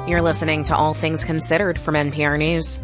You're listening to All Things Considered from NPR News.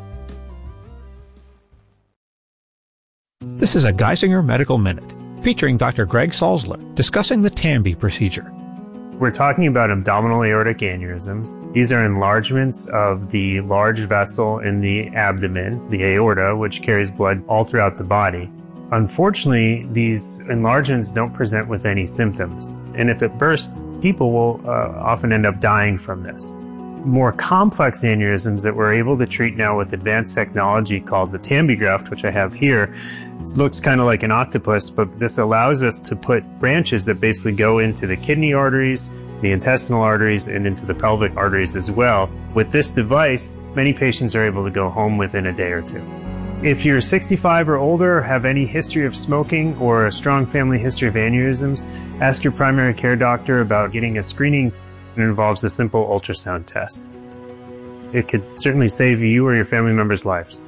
This is a Geisinger Medical Minute, featuring Dr. Greg Salzler discussing the TAMBI procedure. We're talking about abdominal aortic aneurysms. These are enlargements of the large vessel in the abdomen, the aorta, which carries blood all throughout the body. Unfortunately, these enlargements don't present with any symptoms. And if it bursts, people will often end up dying from this. More complex aneurysms that we're able to treat now with advanced technology called the TAMBI graft, which I have here. It looks kind of like an octopus, but this allows us to put branches that basically go into the kidney arteries, the intestinal arteries, and into the pelvic arteries as well. With this device, many patients are able to go home within a day or two. If you're 65 or older, have any history of smoking or a strong family history of aneurysms, ask your primary care doctor about getting a screening. It involves a simple ultrasound test. It could certainly save you or your family members' lives.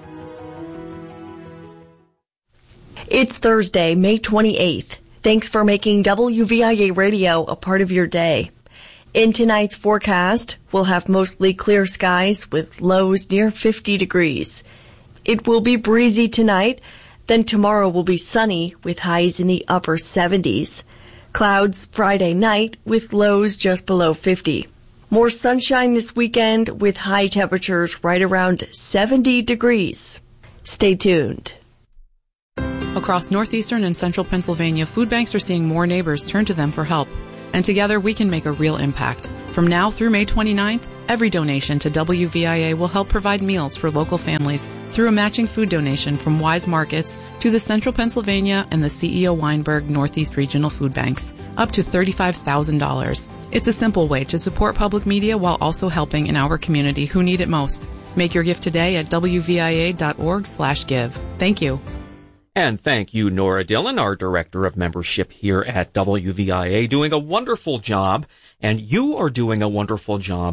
It's Thursday, May 28th. Thanks for making WVIA Radio a part of your day. In tonight's forecast, we'll have mostly clear skies with lows near 50 degrees. It will be breezy tonight, then tomorrow will be sunny with highs in the upper 70s. Clouds Friday night with lows just below 50. More sunshine this weekend with high temperatures right around 70 degrees. Stay tuned. Across northeastern and central Pennsylvania, food banks are seeing more neighbors turn to them for help. And together we can make a real impact. From now through May 29th, every donation to WVIA will help provide meals for local families through a matching food donation from Wise Markets to the Central Pennsylvania and the CEO Weinberg Northeast Regional Food Banks, up to $35,000. It's a simple way to support public media while also helping in our community who need it most. Make your gift today at WVIA.org/give. Thank you. And thank you, Nora Dillon, our Director of Membership here at WVIA, doing a wonderful job. And you are doing a wonderful job